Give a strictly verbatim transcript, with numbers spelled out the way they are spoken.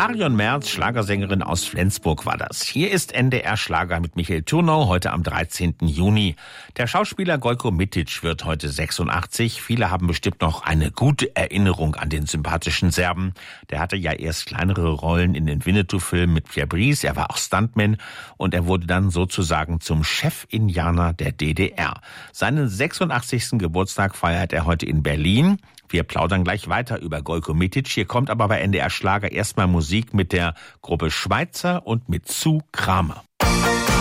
Marion Merz, Schlagersängerin aus Flensburg war das. Hier ist N D R Schlager mit Michael Thurnau, heute am dreizehnten Juni. Der Schauspieler Gojko Mitic wird heute sechsundachtzig. Viele haben bestimmt noch eine gute Erinnerung an den sympathischen Serben. Der hatte ja erst kleinere Rollen in den Winnetou-Filmen mit Pierre Brice. Er war auch Stuntman und er wurde dann sozusagen zum Chef-Indianer der D D R. Seinen sechsundachtzigsten Geburtstag feiert er heute in Berlin. Wir plaudern gleich weiter über Gojko Mitic. Hier kommt aber bei N D R Schlager erstmal Musik mit der Gruppe Schweitzer und mit Sue Kramer.